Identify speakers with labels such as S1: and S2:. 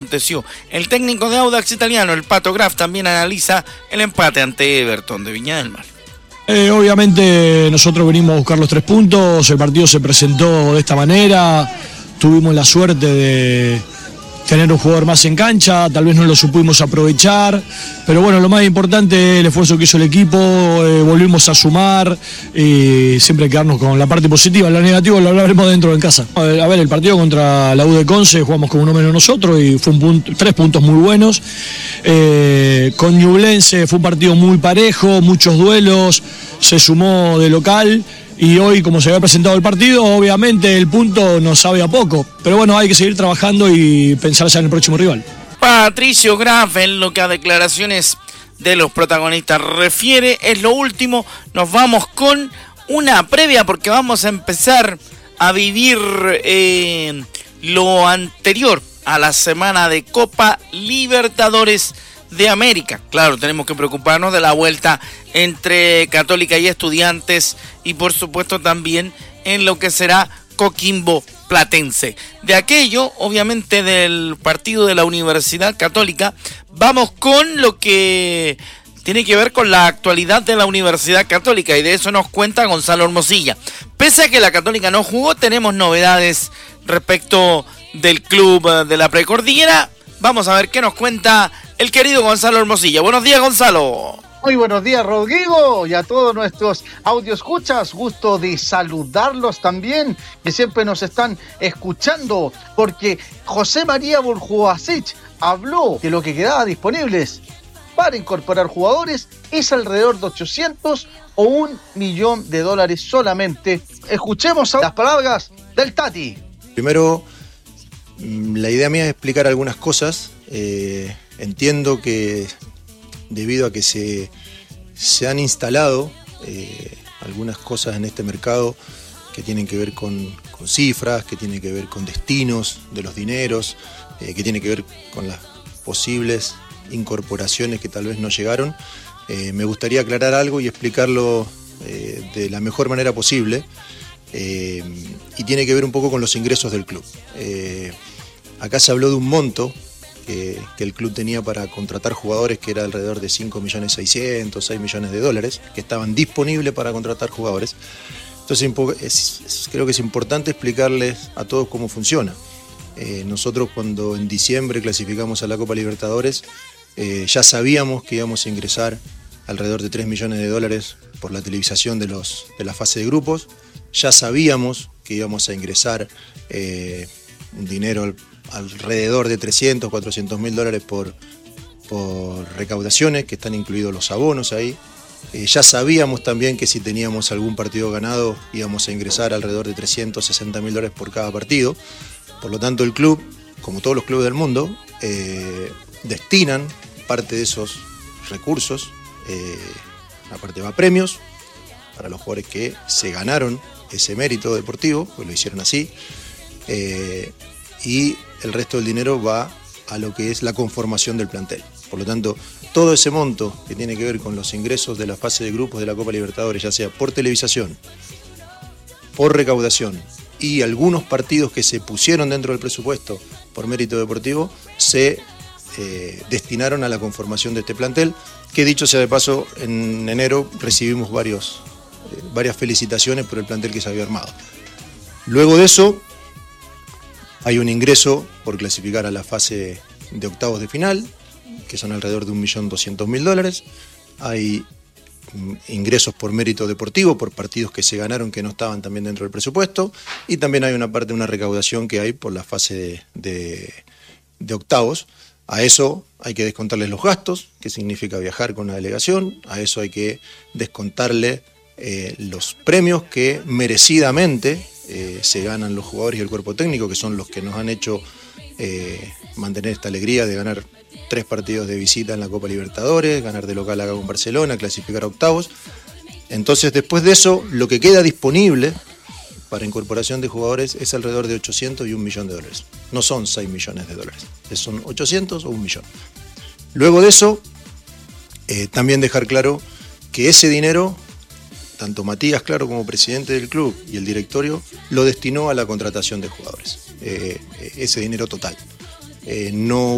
S1: aconteció. El técnico de Audax Italiano, el Pato Graf, también analiza el empate ante Everton de Viña del Mar.
S2: Obviamente nosotros venimos a buscar los 3 puntos, el partido se presentó de esta manera, tuvimos la suerte de tener un jugador más en cancha, tal vez no lo supimos aprovechar, pero bueno, lo más importante es el esfuerzo que hizo el equipo, volvimos a sumar y siempre quedarnos con la parte positiva, lo negativo lo hablaremos dentro de casa. A ver, el partido contra la U de Conce jugamos con uno menos nosotros y fue 3 puntos muy buenos. Con Ñublense fue un partido muy parejo, muchos duelos, se sumó de local. Y hoy, como se había presentado el partido, obviamente el punto nos sabe a poco. Pero bueno, hay que seguir trabajando y pensar ya en el próximo rival.
S1: Patricio Graf, en lo que a declaraciones de los protagonistas refiere, es lo último. Nos vamos con una previa porque vamos a empezar a vivir lo anterior a la semana de Copa Libertadores de América. Claro, tenemos que preocuparnos de la vuelta entre Católica y Estudiantes y por supuesto también en lo que será Coquimbo Platense. De aquello, obviamente del partido de la Universidad Católica, vamos con lo que tiene que ver con la actualidad de la Universidad Católica y de eso nos cuenta Gonzalo Hermosilla. Pese a que la Católica no jugó, tenemos novedades respecto del club de la Precordillera. Vamos a ver qué nos cuenta el querido Gonzalo Hermosilla. Buenos días, Gonzalo.
S3: Muy buenos días, Rodrigo, y a todos nuestros audioescuchas. Gusto de saludarlos también, que siempre nos están escuchando, porque José María Burjoasic habló de lo que quedaba disponibles para incorporar jugadores es alrededor de 800 o $1 millón solamente. Escuchemos las palabras del Tati.
S4: Primero, la idea mía es explicar algunas cosas. Entiendo que debido a que se han instalado algunas cosas en este mercado que tienen que ver con cifras, que tienen que ver con destinos de los dineros, que tienen que ver con las posibles incorporaciones que tal vez no llegaron. Me gustaría aclarar algo y explicarlo de la mejor manera posible, y tiene que ver un poco con los ingresos del club. Acá se habló de un monto que el club tenía para contratar jugadores que era alrededor de 5.600.000, 6 millones de dólares, que estaban disponibles para contratar jugadores. Entonces creo que es importante explicarles a todos cómo funciona. Nosotros cuando en diciembre clasificamos a la Copa Libertadores, ya sabíamos que íbamos a ingresar alrededor de 3 millones de dólares por la televisación de la fase de grupos. Ya sabíamos que íbamos a ingresar un dinero alrededor de 300, 400 mil dólares por recaudaciones, que están incluidos los abonos ahí. Ya sabíamos también que si teníamos algún partido ganado íbamos a ingresar alrededor de 360 mil dólares por cada partido. Por lo tanto, el club, como todos los clubes del mundo, destinan parte de esos recursos, aparte va a premios para los jugadores que se ganaron ese mérito deportivo, pues lo hicieron así, y el resto del dinero va a lo que es la conformación del plantel. Por lo tanto, todo ese monto que tiene que ver con los ingresos de la fase de grupos de la Copa Libertadores, ya sea por televisación, por recaudación y algunos partidos que se pusieron dentro del presupuesto por mérito deportivo, se destinaron a la conformación de este plantel, que dicho sea de paso, en enero recibimos varias felicitaciones por el plantel que se había armado. Luego de eso, hay un ingreso por clasificar a la fase de octavos de final, que son alrededor de $1.200.000. Hay ingresos por mérito deportivo, por partidos que se ganaron que no estaban también dentro del presupuesto, y también hay una parte, una recaudación que hay por la fase de octavos. A eso hay que descontarles los gastos, que significa viajar con la delegación, a eso hay que descontarle los premios que merecidamente se ganan los jugadores y el cuerpo técnico, que son los que nos han hecho mantener esta alegría de ganar 3 partidos de visita en la Copa Libertadores, ganar de local acá con Barcelona, clasificar a octavos. Entonces, después de eso, lo que queda disponible para incorporación de jugadores es alrededor de 800 y $1 millón. No son 6 millones de dólares, son 800 o 1 millón. Luego de eso, también dejar claro que ese dinero, tanto Matías Claro como presidente del club y el directorio, lo destinó a la contratación de jugadores. Ese dinero total. No